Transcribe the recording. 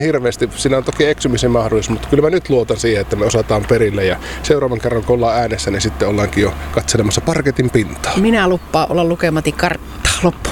hirveästi. Siinä on toki eksymisen mahdollisuus, mutta kyllä mä nyt luotan siihen, että me osataan perille. Ja seuraavan kerran, kun ollaan äänessä, niin sitten ollaankin jo katselemassa parketin pintaa. Minä luppaan olla lukematin karttaa loppuun.